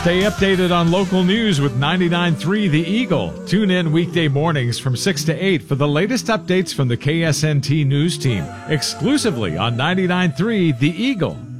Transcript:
Stay updated on local news with 99.3 The Eagle. Tune in weekday mornings from 6 to 8 for the latest updates from the KSNT News team, exclusively on 99.3 The Eagle.